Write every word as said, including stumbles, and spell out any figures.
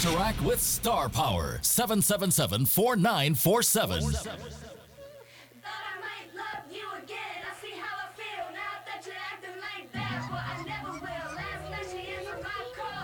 Interact with Star Power seven seven seven, four nine four seven.